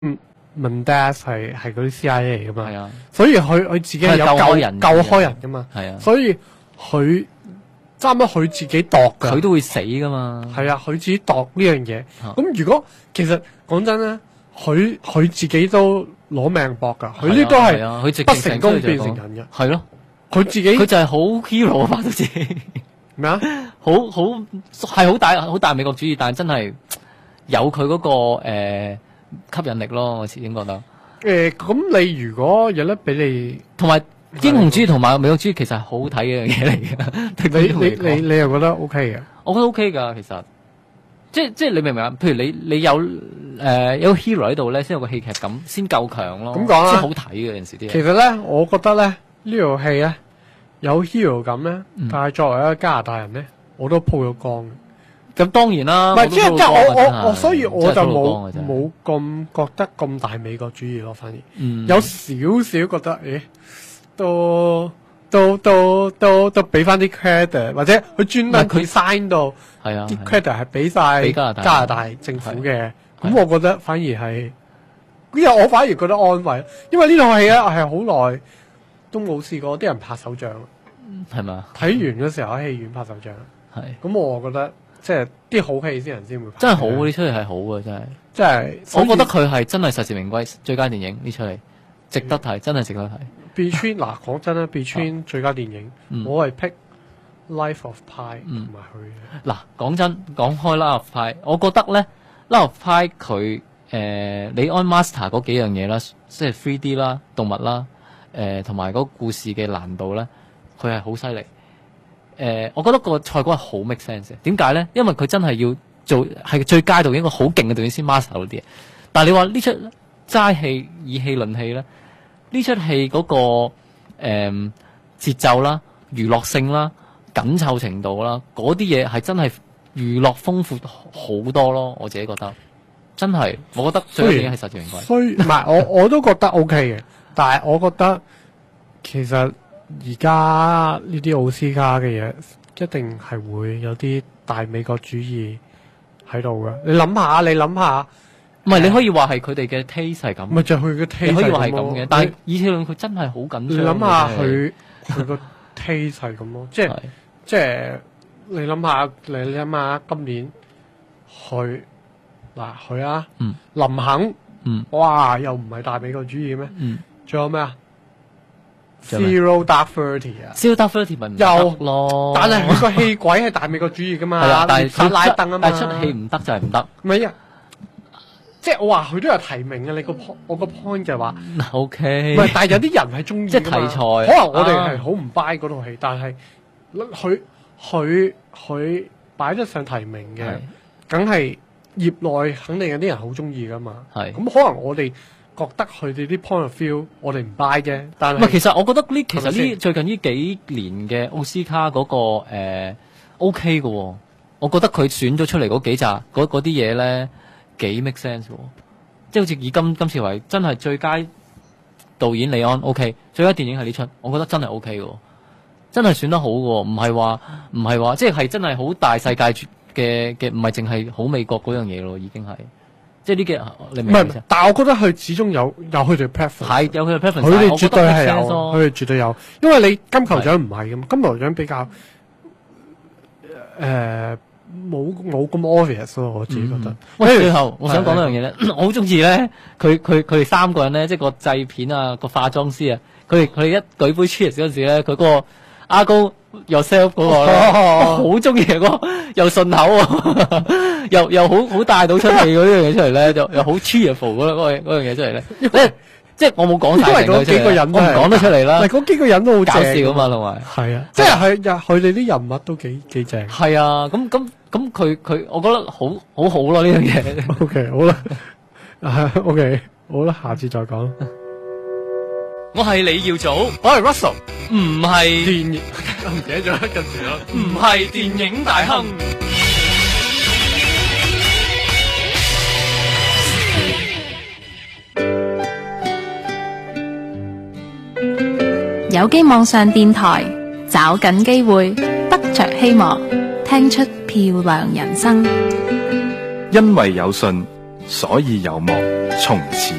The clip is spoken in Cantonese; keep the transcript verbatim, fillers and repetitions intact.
嗯 Mendes 係係嗰啲 C I A 嚟噶嘛， 係啊， 所以佢佢自己有救救開人救開人噶嘛， 係啊， 所以佢差唔多佢自己度㗎， 佢都會死噶嘛。 係啊，佢自己度呢樣嘢。咁如果其實講真咧，佢佢自己都攞命搏㗎，佢呢都係啊，佢直不成功變成人嘅。 係咯， 佢自己佢就係好 hero 啊，發到自己咩啊？ 好好係好大好大美國主義，但係真係有佢嗰、個誒、呃、吸引力咯。我始終覺得。 誒，咁你如果有得俾你， 同埋英雄主義同埋美國主義其實係好睇嘅樣嘢嚟嘅。 你你你你又覺得 OK 嘅？ 我覺得 OK 㗎，其實即係即係你明唔明啊？譬如你你有誒、呃、有個 hero 喺度咧，先有個戲劇感，先夠強咯。 咁講啦， 先好睇嘅有陣時啲嘢。 其實咧，我覺得咧呢套戲咧有 hero 感咧， 嗯但係作為一個加拿大人咧，我都鋪咗光嘅。 咁當然啦， 唔係即係即係我我我，所以我就真係冇真係冇咁覺得咁大美國主義咯，反而、 嗯有少少覺得，誒，都都都都都俾翻啲 credit，或者佢專登佢 sign 到係啊啲 credit 係俾晒俾加拿大加拿大政府嘅，咁我覺得反而係，因為我反而覺得安慰，因為呢套戲咧係好耐都冇試過啲人拍手掌， 係咪啊？ 睇完嗰時候喺戲院拍手掌， 係咁我覺得。即係啲好戲先人先會拍， 真係好呢出戲係好嘅，真係。 即係我覺得佢係真係實至名歸最佳電影呢出戲，值得睇，真係值得睇。 Between 嗱講真啦，Between 最佳電影， 嗯我係 pick Life of Pi 同嗯埋佢嘅。 嗱，講真，講開 Life of Pi，我覺得咧 Life of Pi 佢誒李安 master 嗰幾樣嘢啦，即係 three D 啦、動物啦，誒同埋嗰個故事嘅難度咧，佢係好犀利。誒、呃，我覺得個賽果係好 make sense 嘅。點解咧？因為佢真係要做係最佳導演，一個好勁嘅導演先 master 到啲嘢。但係你話呢出齋戲以戲論戲咧，呢出戲嗰個誒、呃、節奏啦、娛樂性啦、緊湊程度啦，嗰啲嘢係真係娛樂豐富好多咯。我自己覺得真係，我覺得最緊要係實至名歸。 所以唔係我我都覺得 OK 嘅，但係我覺得其實。而家呢啲奧斯卡嘅嘢，一定係會有啲大美國主義喺度嘅。你諗下，你諗下， 唔係你可以話係佢哋嘅 taste 係咁， 咪就係佢嘅 taste 你可以話係咁嘅。但係以前佢真係好緊張。 你諗下佢佢個 taste 係咁咯，即係即係你諗下，你諗下今年佢嗱佢啊， 嗯、 林肯， 嗯、 哇又唔係大美國主義咩？仲、嗯、有咩啊？Zero Dark Thirty 啊 ，Zero Dark Thirty 咪唔得咯， 但係佢個戲鬼係大美國主義噶嘛， 係啊，但係拉登啊嘛， 但係出戲唔得就係唔得。 唔係啊，即係我話佢都有提名嘅，你個 point 我個 point 就係話 ，OK， 唔係，但係有啲人係中意， 即係題材， 可能我哋係好唔 buy 嗰套戲，但係佢佢佢擺得上提名嘅，梗係業內肯定有啲人好中意噶嘛， 係咁可能我哋。覺得佢哋啲 point of view，我哋唔 buy 啫。但係唔係，其實我覺得呢，其實呢最近呢幾年嘅奧斯卡嗰、那個誒、呃、OK 嘅、哦，我覺得佢選咗出嚟嗰幾集嗰啲嘢咧幾 make sense 喎。即係好似以今今次為真係最佳導演李安 OK，最佳電影係呢出，我覺得真係 OK 嘅，真係選得好嘅，唔係話唔係話即係係真係好大世界嘅嘅，唔係淨係好美國嗰樣嘢咯，已經係。即係呢幾你明唔明？ 但係我覺得佢始終有有佢哋 preference， 係有佢哋 preference， 佢哋絕對係有，佢哋絕對有。因為你金球獎唔係咁，金球獎比較誒冇冇咁 obvious 咯，我自己覺得。 喂、嗯，最後我想講一樣嘢咧，我好中意咧，佢佢佢哋三個人咧，即係個製片啊，個化妝師啊，佢哋佢哋一舉杯 cheers 嗰陣時咧，佢嗰個阿高 yourself 嗰個咧，好中意嗰個又順口啊，又又好好帶到出嚟嗰樣嘢出嚟咧，就又好 cheerful 嗰嗰嗰樣嘢出嚟咧。即係我冇講晒成個出嚟，我唔講得出嚟啦。 係嗰幾個人都好搞笑啊嘛，同埋係啊，即係佢佢哋啲人物都幾幾正。 係啊，咁咁咁佢佢，我覺得好好好咯呢樣嘢。 O K 好啦，O K 好啦，下次再講。 我係李耀祖， 我係 Russell， 唔係電影，唔記得咗跟住咯， 唔係電影大亨。 有機網上電台，找緊機會，得着希望，聽出漂亮人生。 因為有信，所以有夢。 從此